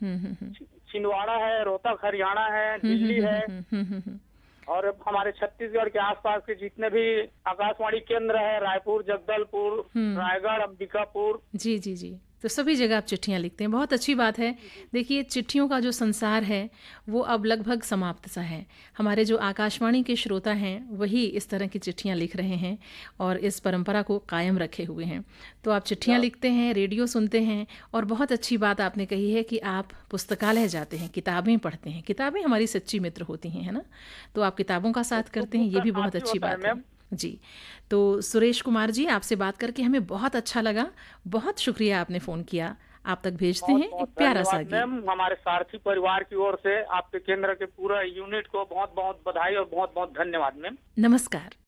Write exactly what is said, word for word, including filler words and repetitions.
हम्म हम्म हम्म छिंदवाड़ा है, रोहतक हरियाणा है, हम्म दिल्ली हम्म है, हम्म हम्म हम्म हम्म और हमारे छत्तीसगढ़ के आसपास के जितने भी आकाशवाणी केंद्र है, रायपुर, जगदलपुर, हम्म, रायगढ़, अंबिकापुर। जी जी जी। तो सभी जगह आप चिट्ठियां लिखते हैं, बहुत अच्छी बात है। देखिए, चिट्ठियों का जो संसार है वो अब लगभग समाप्त सा है। हमारे जो आकाशवाणी के श्रोता हैं वही इस तरह की चिट्ठियां लिख रहे हैं और इस परंपरा को कायम रखे हुए हैं। तो आप चिट्ठियां लिखते हैं, रेडियो सुनते हैं, और बहुत अच्छी बात आपने कही है कि आप पुस्तकालय जाते हैं, किताबें पढ़ते हैं। किताबें हमारी सच्ची मित्र होती हैं, है ना? तो आप किताबों का साथ करते हैं, बुक ये का भी साथ बहुत ही अच्छी होता है बात है। मैम। जी। तो सुरेश कुमार जी, आपसे बात करके हमें बहुत अच्छा लगा। बहुत शुक्रिया, आपने फ़ोन किया। आप तक भेजते बहुत हैं बहुत एक प्यारा सा धन्यवाद गीत। मैम। हमारे सारथी परिवार की ओर से आपके केंद्र के पूरा यूनिट को बहुत बहुत बधाई और बहुत बहुत धन्यवाद मैम। नमस्कार।